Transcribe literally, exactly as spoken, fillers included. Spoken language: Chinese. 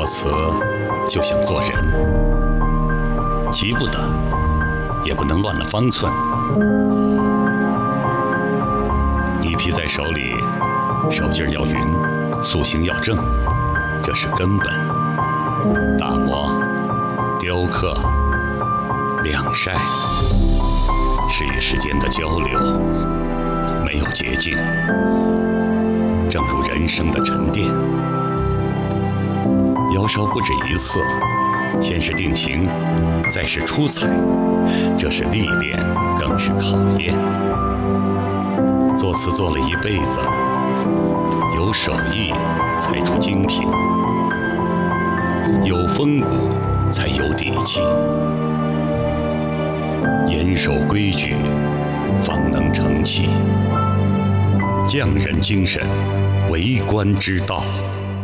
作词就像做人，急不得，也不能乱了方寸。泥皮在手里，手劲儿要匀，塑形要正，这是根本。打磨、雕刻、晾晒，是与时间的交流，没有捷径。正如人生的沉淀，摇烧不止一次，先是定型，再是出彩，这是历练，更是考验。作词做了一辈子，有手艺才出精品，有风骨才有底气，严守规矩，方能成器。匠人精神，为官之道。